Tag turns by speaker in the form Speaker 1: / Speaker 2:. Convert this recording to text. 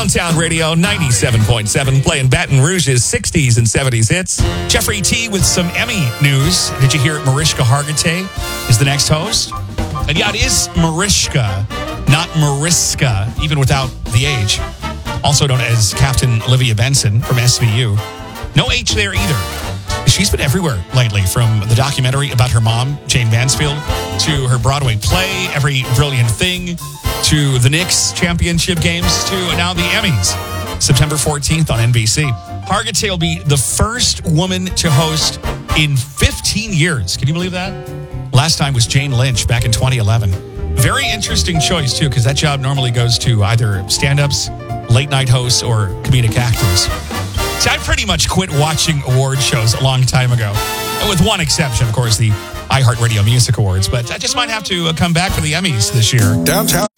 Speaker 1: Downtown Radio 97.7, playing Baton Rouge's 60s and 70s hits. Jeffrey T. with some Emmy news. Did you hear Mariska Hargitay is the next host? And yeah, it is Mariska, not Mariska, even without the H. Also known as Captain Olivia Benson from SVU. No H there either. She's been everywhere lately, from the documentary about her mom, Jane Mansfield, to her Broadway play, Every Brilliant Thing, to the Knicks championship games, to now the Emmys, September 14th on NBC. Hargitay will be the first woman to host in 15 years. Can you believe that? Last time was Jane Lynch back in 2011. Very interesting choice, too, because that job normally goes to either stand-ups, late-night hosts, or comedic actors. See, I pretty much quit watching award shows a long time ago, with one exception, of course, the iHeartRadio Music Awards. But I just might have to come back for the Emmys this year.
Speaker 2: Downtown.